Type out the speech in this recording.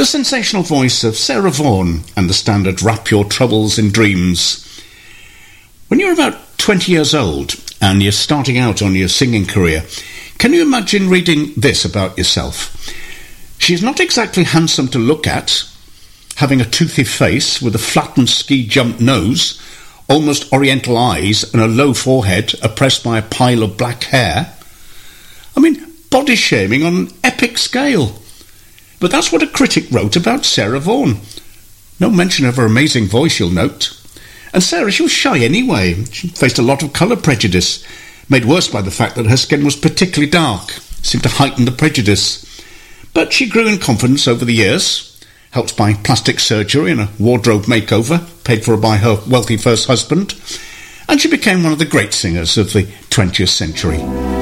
The sensational voice of Sarah Vaughan and the standard Wrap Your Troubles in Dreams. When you're about 20 years old and you're starting out on your singing career, can you imagine reading this about yourself? She's not exactly handsome to look at, having a toothy face with a flattened ski jump nose, almost oriental eyes and a low forehead oppressed by a pile of black hair. I mean, body shaming on an epic scale. But that's what a critic wrote about Sarah Vaughan. No mention of her amazing voice, you'll note. And Sarah, she was shy anyway. She faced a lot of colour prejudice, made worse by the fact that her skin was particularly dark, seemed to heighten the prejudice. But she grew in confidence over the years, helped by plastic surgery and a wardrobe makeover, paid for by her wealthy first husband, and she became one of the great singers of the 20th century.